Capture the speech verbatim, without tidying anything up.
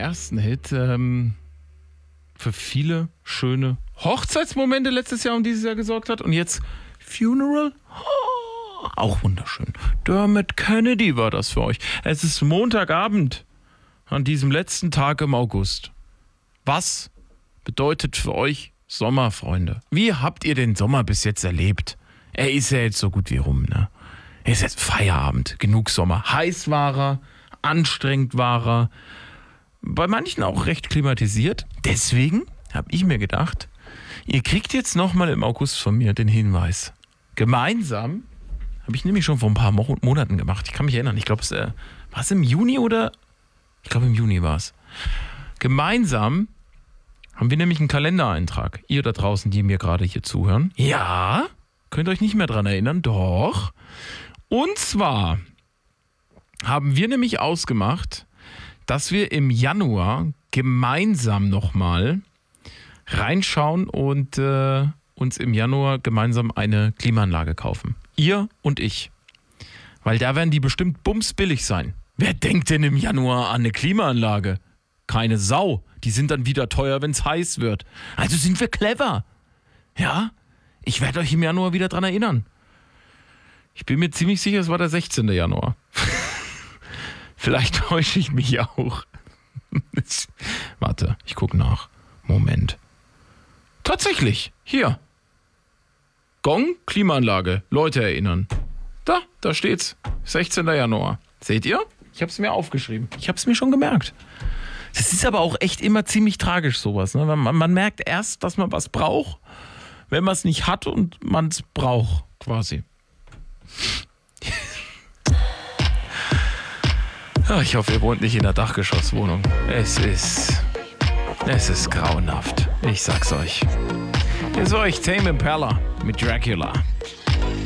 ersten Hit ähm, für viele schöne Hochzeitsmomente letztes Jahr und dieses Jahr gesorgt hat. Und jetzt Funeral, oh, auch wunderschön. Dermot Kennedy war das für euch. Es ist Montagabend an diesem letzten Tag im August. Was bedeutet für euch Sommer, Freunde? Wie habt ihr den Sommer bis jetzt erlebt? Er ist ja jetzt so gut wie rum, ne? Er ist jetzt Feierabend, genug Sommer. Heiß war er, anstrengend war er, bei manchen auch recht klimatisiert. Deswegen habe ich mir gedacht, ihr kriegt jetzt nochmal im August von mir den Hinweis. Gemeinsam, habe ich nämlich schon vor ein paar Mo- Monaten gemacht. Ich kann mich erinnern, ich glaube, es äh, war es im Juni oder? Ich glaube, im Juni war es. Gemeinsam haben wir nämlich einen Kalendereintrag. Ihr da draußen, die mir gerade hier zuhören. Ja, könnt ihr euch nicht mehr dran erinnern? Doch. Und zwar haben wir nämlich ausgemacht, dass wir im Januar gemeinsam nochmal reinschauen und äh, uns im Januar gemeinsam eine Klimaanlage kaufen. Ihr und ich. Weil da werden die bestimmt bumsbillig sein. Wer denkt denn im Januar an eine Klimaanlage? Keine Sau. Die sind dann wieder teuer, wenn es heiß wird. Also sind wir clever. Ja, ich werde euch im Januar wieder dran erinnern. Ich bin mir ziemlich sicher, es war der sechzehnten Januar. Vielleicht täusche ich mich auch. Warte, ich gucke nach. Moment. Tatsächlich, hier. Gong, Klimaanlage, Leute erinnern. Da, da steht's. sechzehnten Januar. Seht ihr? Ich habe es mir aufgeschrieben. Ich habe es mir schon gemerkt. Das ist aber auch echt immer ziemlich tragisch, sowas. Ne? Man, man merkt erst, dass man was braucht, wenn man es nicht hat und man es braucht, quasi. Ja, ich hoffe, ihr wohnt nicht in der Dachgeschosswohnung. Es ist... Es ist grauenhaft. Ich sag's euch. Hier ist euch Tame Impala mit Dracula.